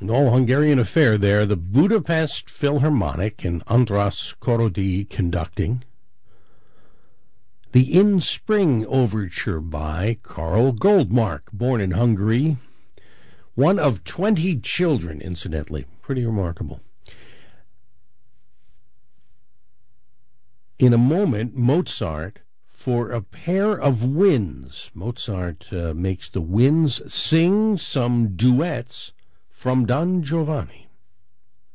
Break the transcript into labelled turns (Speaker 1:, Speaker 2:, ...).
Speaker 1: An all-Hungarian affair there. The Budapest Philharmonic and András Korody conducting. The In Spring Overture by Karl Goldmark, born in Hungary. One of 20 children, incidentally. Pretty remarkable. In a moment, Mozart for a pair of winds. Mozart makes the winds sing some duets from Don Giovanni.